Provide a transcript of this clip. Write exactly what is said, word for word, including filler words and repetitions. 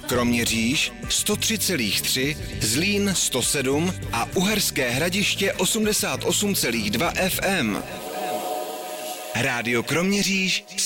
Kroměříž sto tři celá tři, Zlín sto sedm a Uherské Hradiště osmdesát osm celá dva F M. Rádio Kroměříž